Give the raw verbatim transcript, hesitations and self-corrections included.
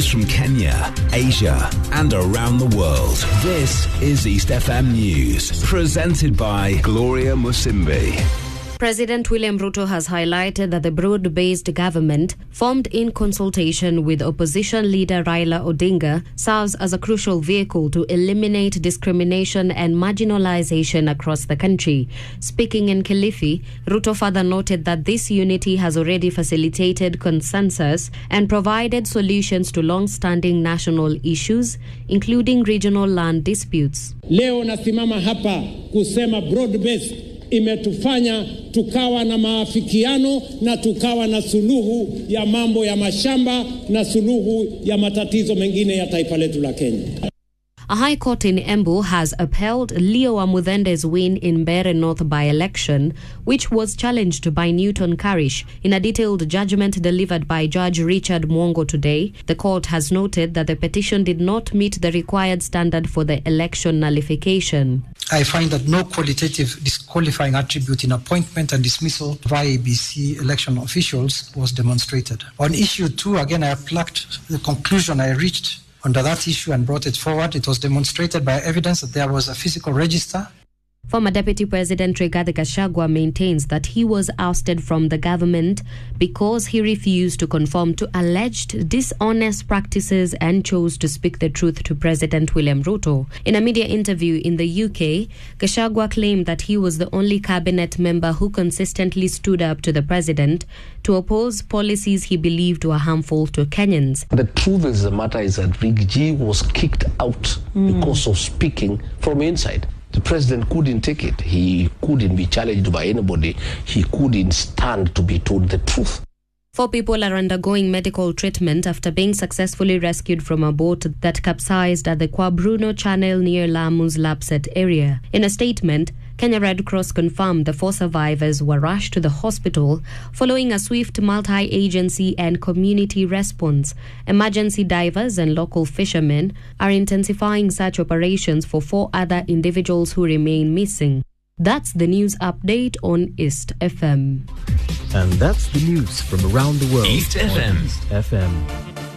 news from Kenya, Asia, and around the world. This is East F M News, presented by Gloria Musimbi. President William Ruto has highlighted that the broad-based government, formed in consultation with opposition leader Raila Odinga, serves as a crucial vehicle to eliminate discrimination and marginalization across the country. Speaking in Kilifi, Ruto further noted that this unity has already facilitated consensus and provided solutions to long-standing national issues, including regional land disputes. Leo nasimama hapa kusema broad-based imetufanya tukawa na maafikiano na tukawa na suluhu ya mambo ya mashamba na suluhu ya matatizo mengine ya taifa letu la Kenya. A high court in Embu has upheld Leo Amuthende's win in Mbeere North by-election, which was challenged by Newton Karish. In a detailed judgment delivered by Judge Richard Mwongo today, the court has noted that the petition did not meet the required standard for the election nullification. I find that no qualitative disqualifying attribute in appointment and dismissal of I E B C election officials was demonstrated. On issue two, again, I plucked the conclusion I reached under that issue and brought it forward. It was demonstrated by evidence that there was a physical register. Former Deputy President Rigathi Gachagua maintains that he was ousted from the government because he refused to conform to alleged dishonest practices and chose to speak the truth to President William Ruto. In a media interview in the U K, Gachagua claimed that he was the only cabinet member who consistently stood up to the president to oppose policies he believed were harmful to Kenyans. The truth of the matter is that Riggy was kicked out mm. because of speaking from inside. The president couldn't take it. He couldn't be challenged by anybody. He couldn't stand to be told the truth. Four people are undergoing medical treatment after being successfully rescued from a boat that capsized at the Kwabruno Channel near Lamu's Lapset area. In a statement, Kenya Red Cross confirmed the four survivors were rushed to the hospital following a swift multi-agency and community response. Emergency divers and local fishermen are intensifying search operations for four other individuals who remain missing. That's the news update on East F M. And that's the news from around the world. East F M. East F M.